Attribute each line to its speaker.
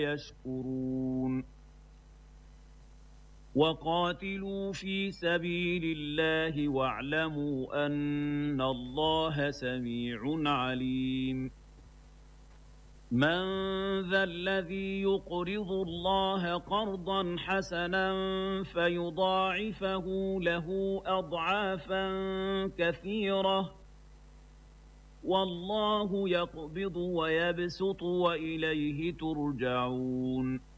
Speaker 1: يشكرون وقاتلوا في سبيل الله واعلموا أن الله سميع عليم من ذا الذي يقرض الله قرضا حسنا فيضاعفه له أضعافا كثيرة والله يقبض ويبسط وإليه ترجعون